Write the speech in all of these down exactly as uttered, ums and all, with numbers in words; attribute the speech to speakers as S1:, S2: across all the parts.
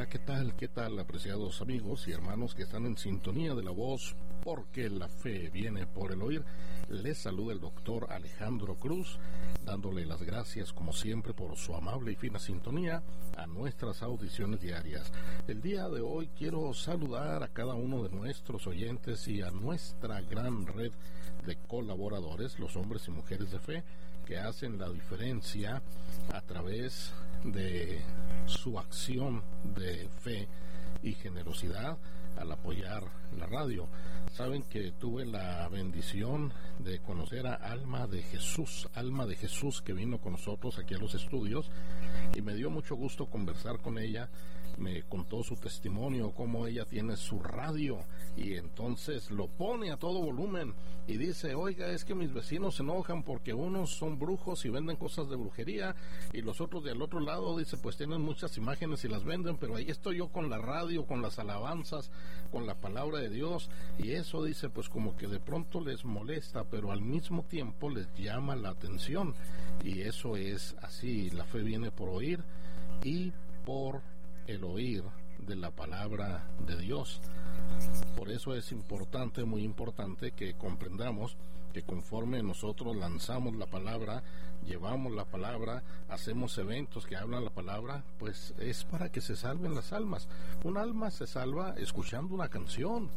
S1: ¿qué tal? ¿Qué tal, apreciados amigos y hermanos que están en sintonía de la voz? Porque la fe viene por el oír. Les saluda el doctor Alejandro Cruz, dándole las gracias, como siempre, por su amable y fina sintonía a nuestras audiciones diarias. El día de hoy quiero saludar a cada uno de nuestros oyentes y a nuestra gran red de colaboradores, los hombres y mujeres de fe, que hacen la diferencia a través de su acción de fe y generosidad al apoyar la radio. Saben que tuve la bendición de conocer a Alma de Jesús, Alma de Jesús, que vino con nosotros aquí a los estudios, y me dio mucho gusto conversar con ella. Me contó su testimonio, cómo ella tiene su radio y entonces lo pone a todo volumen y dice: oiga, es que mis vecinos se enojan porque unos son brujos y venden cosas de brujería y los otros del otro lado, dice, pues tienen muchas imágenes y las venden, pero ahí estoy yo con la radio, con las alabanzas, con la palabra de Dios, y eso, dice, pues como que de pronto les molesta, pero al mismo tiempo les llama la atención, y eso es así. La fe viene por oír y por el oír de la palabra de Dios. Por eso es importante, muy importante, que comprendamos que conforme nosotros lanzamos la palabra, llevamos la palabra, hacemos eventos que hablan la palabra, pues es para que se salven las almas. Un alma se salva escuchando una canción.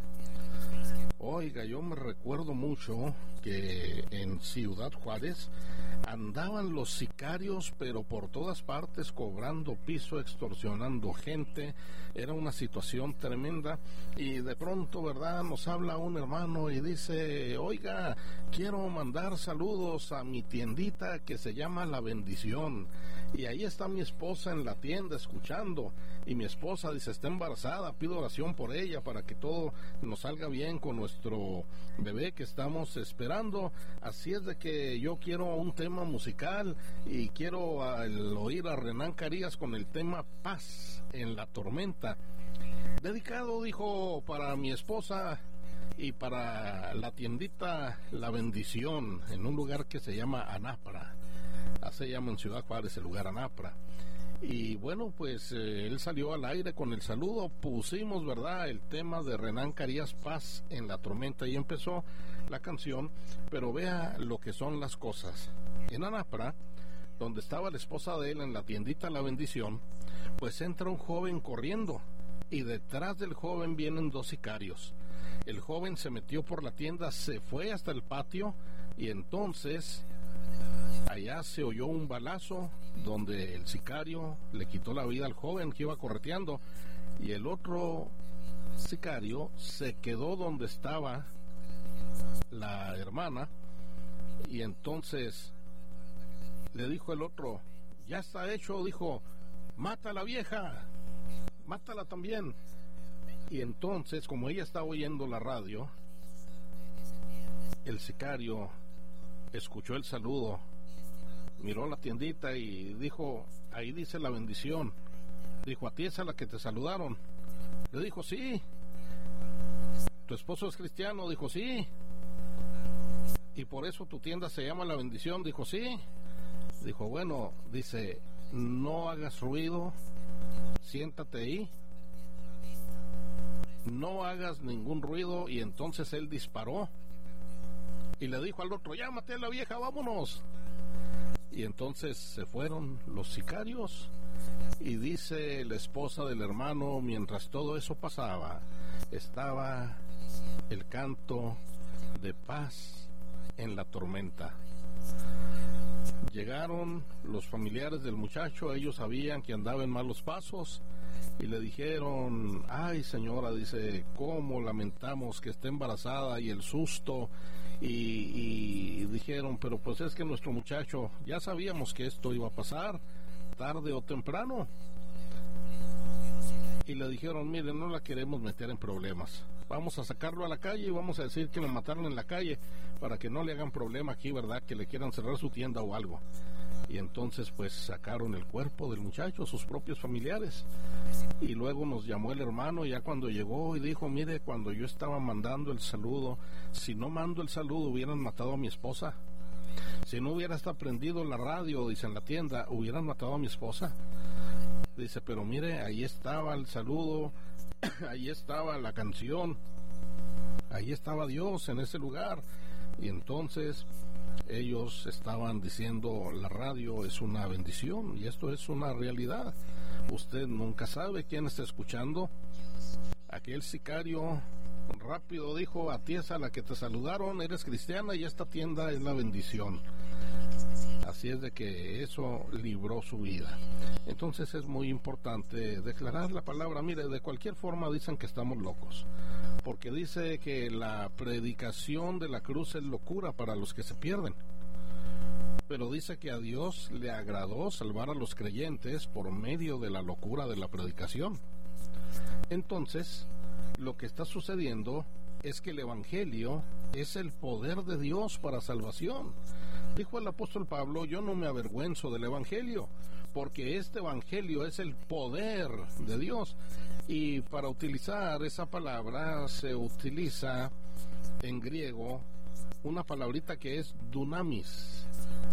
S1: Oiga, yo me recuerdo mucho que en Ciudad Juárez andaban los sicarios, pero por todas partes, cobrando piso, extorsionando gente. Era una situación tremenda, y de pronto, ¿verdad?, nos habla un hermano y dice: oiga, quiero mandar saludos a mi tiendita que se llama La Bendición, y ahí está mi esposa en la tienda escuchando, y mi esposa dice, está embarazada, pido oración por ella para que todo nos salga bien con nuestro bebé que estamos esperando. Así es de que yo quiero un tema musical y quiero al oír a Renán Carías con el tema Paz en la Tormenta, dedicado, dijo, para mi esposa y para la tiendita La Bendición, en un lugar que se llama Anapra. Así se llama en Ciudad Juárez el lugar, Anapra. Y bueno, pues eh, él salió al aire con el saludo, pusimos, ¿verdad?, el tema de Renán Carías, Paz en la Tormenta, y empezó la canción. Pero vea lo que son las cosas. En Anapra, donde estaba la esposa de él en la tiendita La Bendición, pues entra un joven corriendo, y detrás del joven vienen dos sicarios. El joven se metió por la tienda, se fue hasta el patio, y entonces allá se oyó un balazo donde el sicario le quitó la vida al joven que iba correteando, y el otro sicario se quedó donde estaba la hermana, y entonces le dijo el otro: ya está hecho, dijo, mata a la vieja, mátala también. Y entonces, como ella estaba oyendo la radio, el sicario escuchó el saludo, miró la tiendita y dijo: ahí dice La Bendición. Dijo: ¿a ti es a la que te saludaron? Le dijo: sí. ¿Tu esposo es cristiano? Dijo: sí. ¿Y por eso tu tienda se llama La Bendición? Dijo: sí. Dijo: bueno, dice, no hagas ruido, siéntate ahí, no hagas ningún ruido. Y entonces él disparó y le dijo al otro: ya maté a la vieja, vámonos. Y entonces se fueron los sicarios, y dice la esposa del hermano, mientras todo eso pasaba, estaba el canto de Paz en la Tormenta. Llegaron los familiares del muchacho, ellos sabían que andaba en malos pasos, y le dijeron: ay, señora, dice, cómo lamentamos que esté embarazada, y el susto. Y, y dijeron: pero pues es que nuestro muchacho, ya sabíamos que esto iba a pasar, tarde o temprano. Y le dijeron: mire, no la queremos meter en problemas, vamos a sacarlo a la calle y vamos a decir que lo mataron en la calle, para que no le hagan problema aquí, ¿verdad?, que le quieran cerrar su tienda o algo. Y entonces pues sacaron el cuerpo del muchacho, sus propios familiares, y luego nos llamó el hermano ya cuando llegó y dijo: mire, cuando yo estaba mandando el saludo, si no mando el saludo hubieran matado a mi esposa, si no hubiera hasta prendido la radio, dice, en la tienda, hubieran matado a mi esposa. Dice, pero mire, ahí estaba el saludo, ahí estaba la canción, ahí estaba Dios en ese lugar. Y entonces ellos estaban diciendo, la radio es una bendición y esto es una realidad. Usted nunca sabe quién está escuchando. Aquel sicario rápido dijo, a ti es a la que te saludaron, eres cristiana y esta tienda es la bendición. Así es de que eso libró su vida. Entonces es muy importante declarar la palabra. Mire, de cualquier forma dicen que estamos locos, porque dice que la predicación de la cruz es locura para los que se pierden. Pero dice que a Dios le agradó salvar a los creyentes por medio de la locura de la predicación. Entonces, lo que está sucediendo es que el Evangelio es el poder de Dios para salvación. Dijo el apóstol Pablo, yo no me avergüenzo del Evangelio, porque este Evangelio es el poder de Dios. Y para utilizar esa palabra se utiliza en griego una palabrita que es dunamis.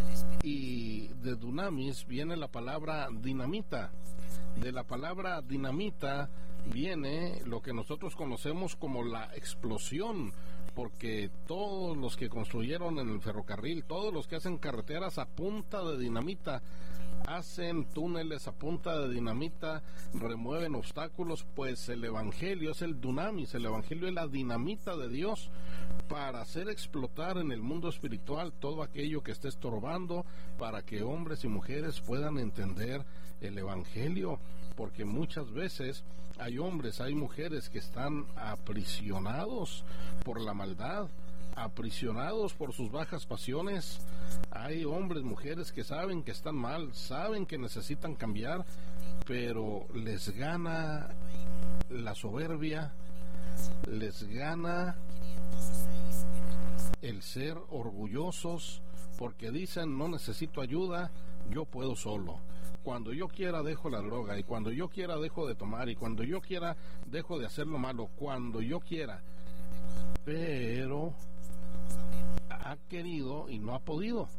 S1: Y de dunamis viene la palabra dinamita. De la palabra dinamita viene lo que nosotros conocemos como la explosión, porque todos los que construyeron en el ferrocarril, todos los que hacen carreteras a punta de dinamita, hacen túneles a punta de dinamita, remueven obstáculos, pues el Evangelio es el dunamis, el Evangelio es la dinamita de Dios para hacer explotar en el mundo espiritual todo aquello que esté estorbando, para que hombres y mujeres puedan entender el Evangelio, porque muchas veces hay hombres, hay mujeres que están aprisionados por la maldad, aprisionados por sus bajas pasiones. Hay hombres, mujeres que saben que están mal, saben que necesitan cambiar, pero les gana la soberbia, les gana el ser orgullosos, porque dicen, no necesito ayuda, yo puedo solo. Cuando yo quiera dejo la droga, y cuando yo quiera dejo de tomar, y cuando yo quiera dejo de hacer lo malo, cuando yo quiera. Pero ha querido y no ha podido.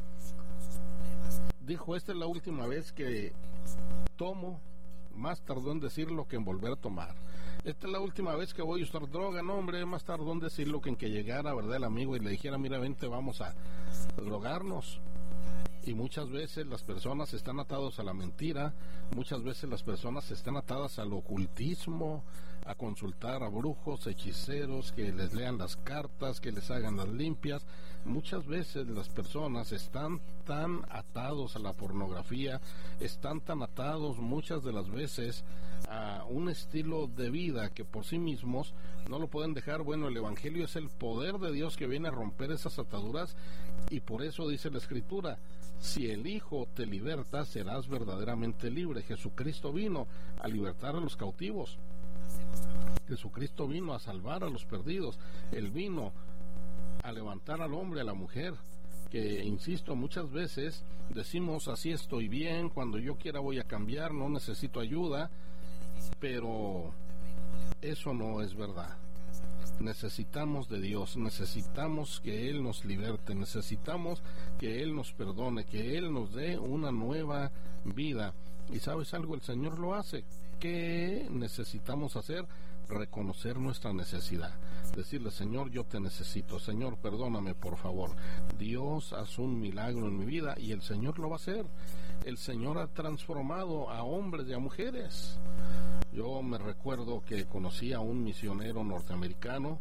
S1: Dijo, esta es la última vez que tomo, más tardó en decirlo que en volver a tomar. Esta es la última vez que voy a usar droga. No, hombre, más tardó en decirlo que en que llegara, ¿verdad?, el amigo y le dijera, mira, vente, vamos a drogarnos. Y muchas veces las personas están atadas a la mentira, muchas veces las personas están atadas al ocultismo, a consultar a brujos, hechiceros, que les lean las cartas, que les hagan las limpias. Muchas veces las personas están tan atados a la pornografía, están tan atados muchas de las veces a un estilo de vida que por sí mismos no lo pueden dejar. Bueno, el Evangelio es el poder de Dios que viene a romper esas ataduras, y por eso dice la Escritura, si el Hijo te liberta, serás verdaderamente libre. Jesucristo vino a libertar a los cautivos. Jesucristo vino a salvar a los perdidos. Él vino a levantar al hombre, a la mujer, que, insisto, muchas veces decimos, así estoy bien, cuando yo quiera voy a cambiar, no necesito ayuda, pero eso no es verdad. Necesitamos de Dios, necesitamos que Él nos liberte, necesitamos que Él nos perdone, que Él nos dé una nueva vida. Y ¿sabes algo? El Señor lo hace. ¿Qué necesitamos hacer? Reconocer nuestra necesidad, decirle, Señor, yo te necesito, Señor, perdóname, por favor. Dios hace un milagro en mi vida, y el Señor lo va a hacer. El Señor ha transformado a hombres y a mujeres. Yo me recuerdo que conocí a un misionero norteamericano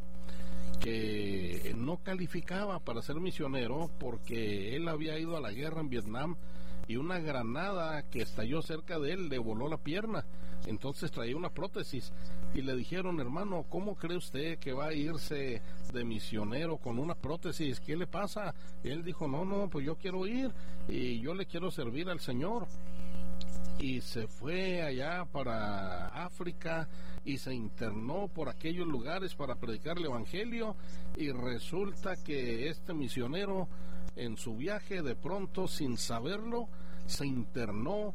S1: que no calificaba para ser misionero porque él había ido a la guerra en Vietnam y una granada que estalló cerca de él le voló la pierna. Entonces traía una prótesis y le dijeron, hermano, ¿cómo cree usted que va a irse de misionero con una prótesis? ¿Qué le pasa? Y él dijo, no, no, pues yo quiero ir y yo le quiero servir al Señor. Y se fue allá para África y se internó por aquellos lugares para predicar el Evangelio, y resulta que este misionero en su viaje de pronto, sin saberlo, se internó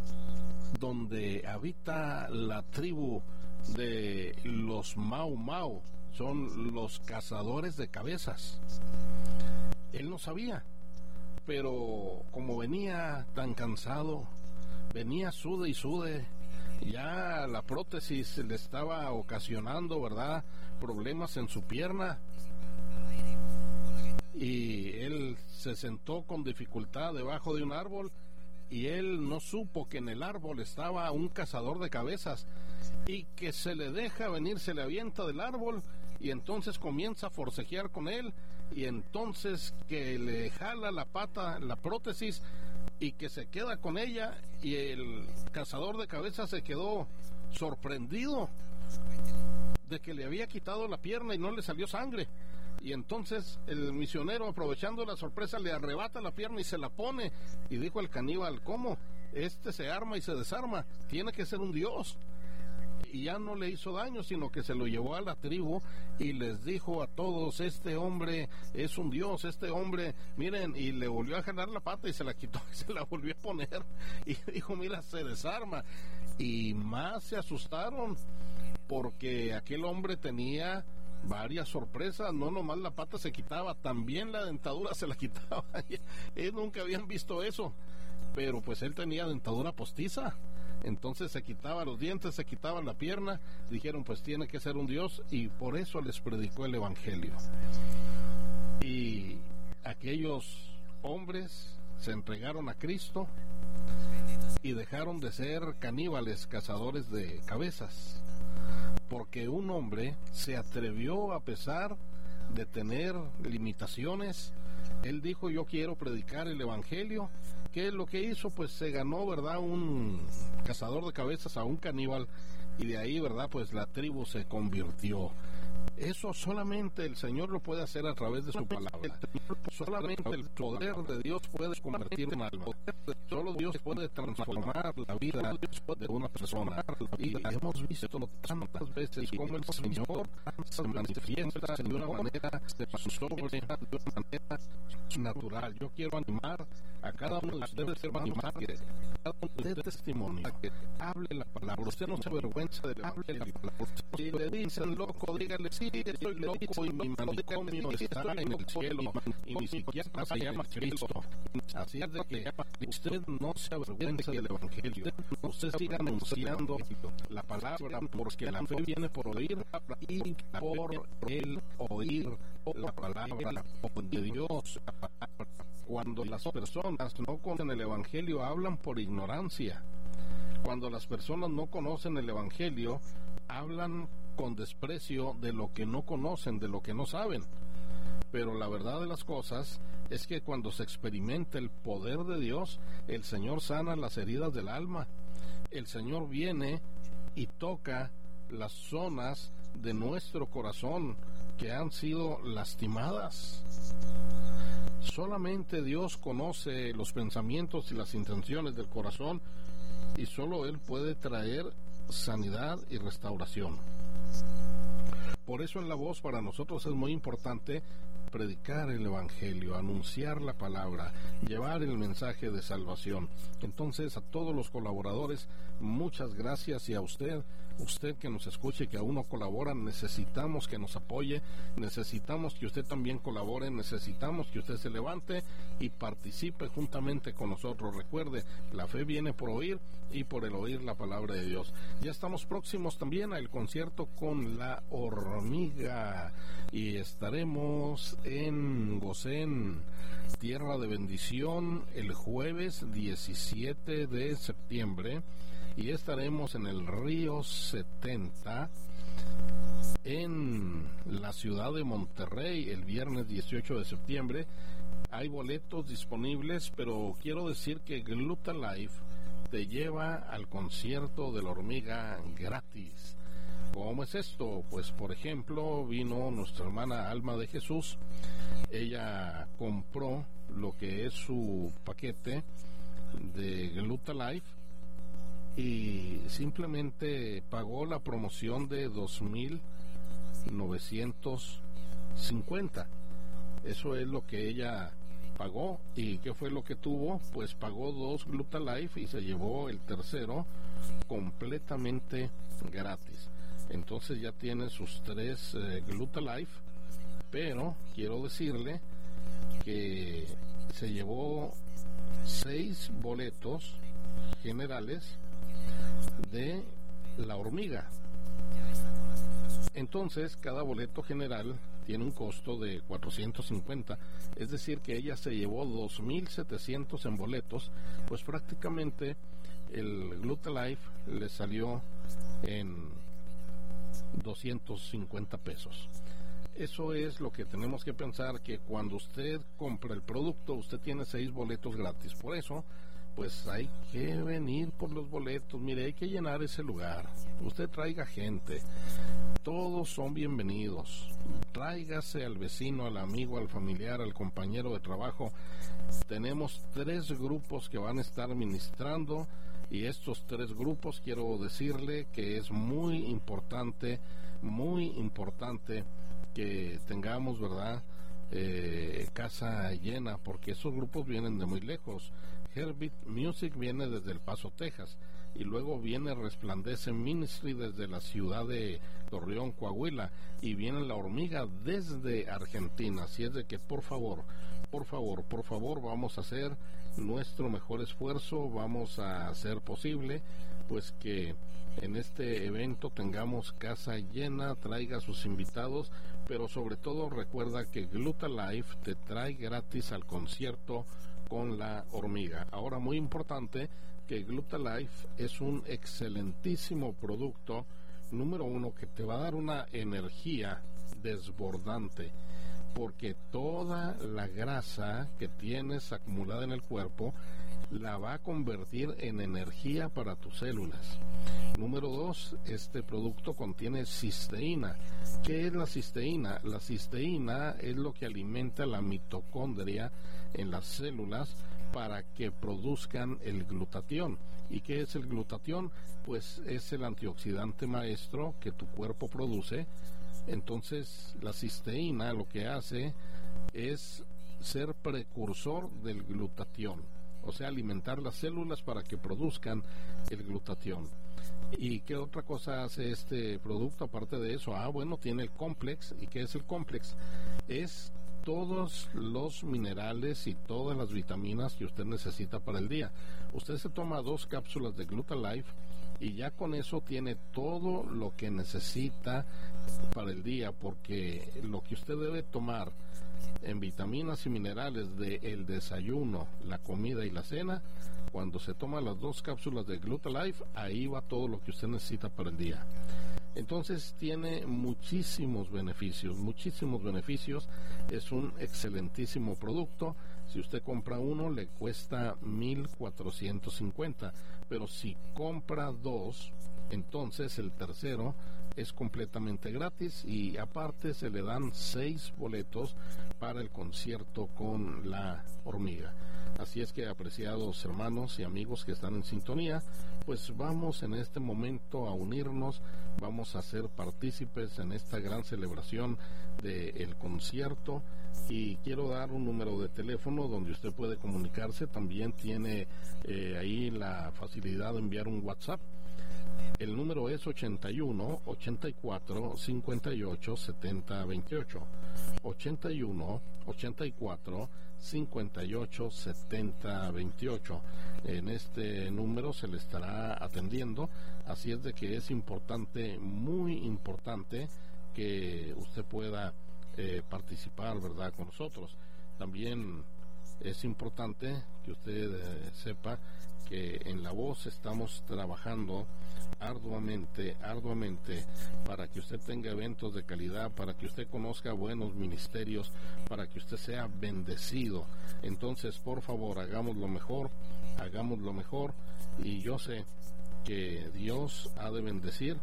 S1: donde habita la tribu de los Mau Mau, son los cazadores de cabezas. Él no sabía, pero como venía tan cansado, venía sude y sude, ya la prótesis le estaba ocasionando, ¿verdad?, problemas en su pierna, y él se sentó con dificultad debajo de un árbol, y él no supo que en el árbol estaba un cazador de cabezas, y que se le deja venir, se le avienta del árbol, y entonces comienza a forcejear con él, y entonces que le jala la pata, la prótesis, y que se queda con ella, y el cazador de cabezas se quedó sorprendido de que le había quitado la pierna y no le salió sangre. Y entonces el misionero, aprovechando la sorpresa, le arrebata la pierna y se la pone, y dijo el caníbal: ¿cómo? Este se arma y se desarma, tiene que ser un dios. Y ya no le hizo daño, sino que se lo llevó a la tribu y les dijo a todos: este hombre es un dios, este hombre, miren, y le volvió a jalar la pata y se la quitó y se la volvió a poner, y dijo: mira, se desarma. Y más se asustaron, porque aquel hombre tenía varias sorpresas, no nomás la pata se quitaba, también la dentadura se la quitaba. Ellos nunca habían visto eso, pero pues él tenía dentadura postiza. Entonces se quitaba los dientes, se quitaba la pierna. Dijeron: pues tiene que ser un dios, y por eso les predicó el evangelio. Y aquellos hombres se entregaron a Cristo y dejaron de ser caníbales, cazadores de cabezas, porque un hombre se atrevió, a pesar de tener limitaciones. Él dijo: yo quiero predicar el evangelio. ¿Qué es lo que hizo? Pues se ganó, ¿verdad?, un cazador de cabezas a un caníbal, y de ahí, ¿verdad?, pues la tribu se convirtió. Eso solamente el Señor lo puede hacer a través de su palabra. Solamente el poder de Dios puede convertir en alma. Solo Dios puede transformar la vida de una persona. Y hemos visto tantas veces cómo el Señor se manifiesta de una manera sobre, de una manera natural. Yo quiero animar a cada uno de ustedes, hermanos, que cada uno de testimonio, que hable la palabra. Usted no se avergüenza de hablar la palabra. Si le dicen loco, dígale: sí, estoy loco, y mi manicomio está en el cielo, y mi psiquiatra se llama Cristo. Así es de que usted no se avergüenza del evangelio. Usted siga anunciando la palabra, porque la fe viene por oír, y por el oír la palabra de Dios. Cuando las personas no conocen el evangelio, hablan por ignorancia. Cuando las personas no conocen el evangelio, hablan con desprecio de lo que no conocen, de lo que no saben. Pero la verdad de las cosas es que cuando se experimenta el poder de Dios, el Señor sana las heridas del alma. El Señor viene y toca las zonas de nuestro corazón que han sido lastimadas. Solamente Dios conoce los pensamientos y las intenciones del corazón, y solo Él puede traer sanidad y restauración. Por eso en La Voz para nosotros es muy importante predicar el evangelio, anunciar la palabra, llevar el mensaje de salvación. Entonces, a todos los colaboradores, muchas gracias, y a usted, usted que nos escuche, que aún no colabora, necesitamos que nos apoye, necesitamos que usted también colabore, necesitamos que usted se levante y participe juntamente con nosotros. Recuerde, la fe viene por oír, y por el oír la palabra de Dios. Ya estamos próximos también al concierto con La Hormiga, y estaremos en Gosén, Tierra de Bendición, el jueves diecisiete de septiembre, y estaremos en el Río setenta en la ciudad de Monterrey el viernes dieciocho de septiembre. Hay boletos disponibles, pero quiero decir que Gluta Life te lleva al concierto de La Hormiga gratis. ¿Cómo es esto? Pues por ejemplo, vino nuestra hermana Alma de Jesús. Ella compró lo que es su paquete de Gluta Life y simplemente pagó la promoción de dos mil novecientos cincuenta. Eso es lo que ella pagó. ¿Y qué fue lo que tuvo? Pues pagó dos Gluta Life y se llevó el tercero completamente gratis. Entonces ya tiene sus tres eh, Gluta Life, pero quiero decirle que se llevó seis boletos generales de La Hormiga. Entonces, cada boleto general tiene un costo de cuatrocientos cincuenta, es decir, que ella se llevó dos mil setecientos en boletos, pues prácticamente el Glutalife le salió en doscientos cincuenta pesos. Eso es lo que tenemos que pensar, que cuando usted compra el producto, usted tiene seis boletos gratis. Por eso, pues hay que venir por los boletos. Mire, hay que llenar ese lugar. Usted traiga gente. Todos son bienvenidos. Tráigase al vecino, al amigo, al familiar, al compañero de trabajo. Tenemos tres grupos que van a estar ministrando, y estos tres grupos quiero decirle que es muy importante, muy importante que tengamos, ¿verdad?, eh, casa llena, porque esos grupos vienen de muy lejos. Heartbeat Music viene desde El Paso, Texas, y luego viene Resplandece Ministry desde la ciudad de Torreón, Coahuila, y viene La Hormiga desde Argentina. Así es de que por favor, por favor, por favor, vamos a hacer nuestro mejor esfuerzo, vamos a hacer posible pues que en este evento tengamos casa llena. Traiga a sus invitados, pero sobre todo recuerda que Glutalife te trae gratis al concierto con La Hormiga. Ahora, muy importante, que Glutalife es un excelentísimo producto, número uno, que te va a dar una energía desbordante, porque toda la grasa que tienes acumulada en el cuerpo la va a convertir en energía para tus células. Número dos, este producto contiene cisteína. ¿Qué es la cisteína? La cisteína es lo que alimenta la mitocondria en las células para que produzcan el glutatión. ¿Y qué es el glutatión? Pues es el antioxidante maestro que tu cuerpo produce. Entonces, la cisteína lo que hace es ser precursor del glutatión, o sea, alimentar las células para que produzcan el glutatión. ¿Y qué otra cosa hace este producto aparte de eso? Ah, bueno, tiene el complex. ¿Y qué es el complex? Es todos los minerales y todas las vitaminas que usted necesita para el día. Usted se toma dos cápsulas de Glutalife y ya con eso tiene todo lo que necesita para el día, porque lo que usted debe tomar en vitaminas y minerales de el desayuno, la comida y la cena, cuando se toma las dos cápsulas de Glutalife, ahí va todo lo que usted necesita para el día. Entonces tiene muchísimos beneficios, muchísimos beneficios. Es un excelentísimo producto. Si usted compra uno, le cuesta mil cuatrocientos cincuenta, pero si compra dos, entonces el tercero es completamente gratis, y aparte se le dan seis boletos para el concierto con La Hormiga. Así es que, apreciados hermanos y amigos que están en sintonía, pues vamos en este momento a unirnos, vamos a ser partícipes en esta gran celebración del concierto, y quiero dar un número de teléfono donde usted puede comunicarse. También tiene eh, ahí la facilidad de enviar un WhatsApp. El número es ochenta y uno, ochenta y cuatro, cincuenta y ocho, setenta, veintiocho. ochenta y uno, ochenta y cuatro, cincuenta y ocho, setenta, veintiocho. En este número se le estará atendiendo, así es de que es importante, muy importante, que usted pueda eh, participar, ¿verdad?, con nosotros. También es importante que usted eh, sepa que en La Voz estamos trabajando arduamente, arduamente para que usted tenga eventos de calidad, para que usted conozca buenos ministerios, para que usted sea bendecido. Entonces, por favor, hagamos lo mejor, hagamos lo mejor, y yo sé que Dios ha de bendecir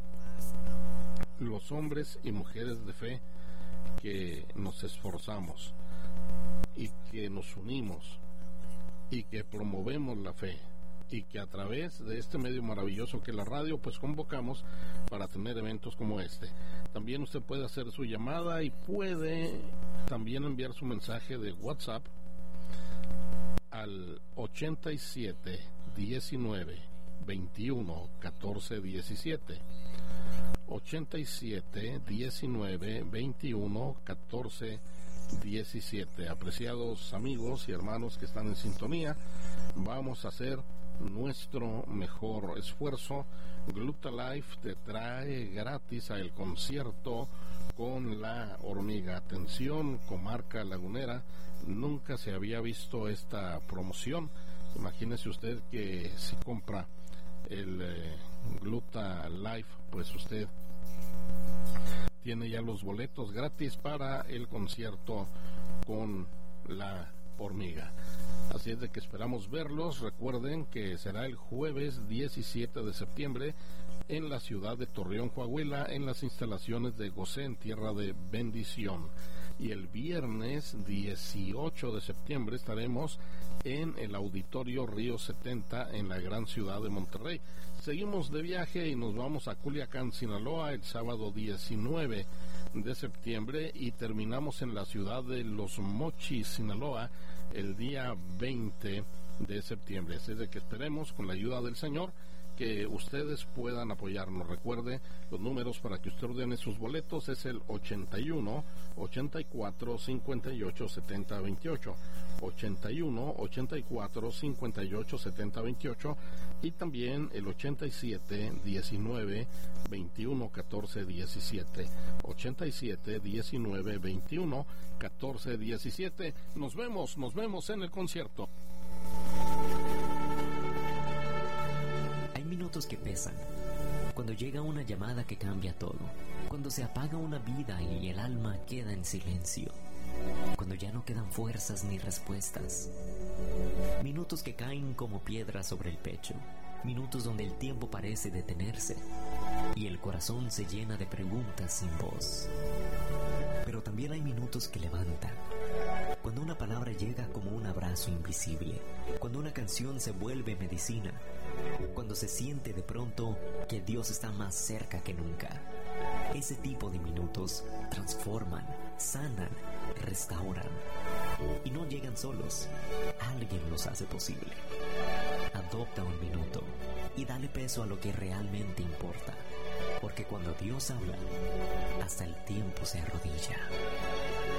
S1: los hombres y mujeres de fe que nos esforzamos y que nos unimos y que promovemos la fe, y que a través de este medio maravilloso que es la radio, pues convocamos para tener eventos como este. También usted puede hacer su llamada y puede también enviar su mensaje de WhatsApp al ochenta y siete, diecinueve, veintiuno, catorce, diecisiete. ochenta y siete, diecinueve, veintiuno, catorce, diecisiete. Apreciados amigos y hermanos que están en sintonía, vamos a hacer nuestro mejor esfuerzo. Glutalife te trae gratis a el concierto con la hormiga. Atención, comarca lagunera, nunca se había visto esta promoción. Imagínese usted que si compra el eh, Glutalife, pues usted tiene ya los boletos gratis para el concierto con la hormiga. Así es de que esperamos verlos. Recuerden que será el jueves diecisiete de septiembre en la ciudad de Torreón, Coahuila, en las instalaciones de Gosé, en Tierra de Bendición. Y el viernes dieciocho de septiembre estaremos en el Auditorio Río setenta en la gran ciudad de Monterrey. Seguimos de viaje y nos vamos a Culiacán, Sinaloa, el sábado diecinueve de septiembre y terminamos en la ciudad de Los Mochis, Sinaloa, el día veinte de septiembre. Así de que esperemos, con la ayuda del Señor, que ustedes puedan apoyarnos. Recuerde, los números para que usted ordene sus boletos es el ochenta y uno, ochenta y cuatro, cincuenta y ocho, setenta, veintiocho, ochenta y uno, ochenta y cuatro, cincuenta y ocho, setenta, veintiocho, y también el ochenta y siete, diecinueve, veintiuno, catorce, diecisiete, ochenta y siete, diecinueve, veintiuno, catorce, diecisiete. Nos vemos, nos vemos en el concierto.
S2: Hay minutos que pesan, cuando llega una llamada que cambia todo, cuando se apaga una vida y el alma queda en silencio, cuando ya no quedan fuerzas ni respuestas. Minutos que caen como piedras sobre el pecho, minutos donde el tiempo parece detenerse y el corazón se llena de preguntas sin voz. Pero también hay minutos que levantan, cuando una palabra llega como un abrazo invisible, cuando una canción se vuelve medicina, cuando se siente de pronto que Dios está más cerca que nunca. Ese tipo de minutos transforman, sanan, restauran. Y no llegan solos, alguien los hace posible. Adopta un minuto y dale peso a lo que realmente importa, porque cuando Dios habla, hasta el tiempo se arrodilla.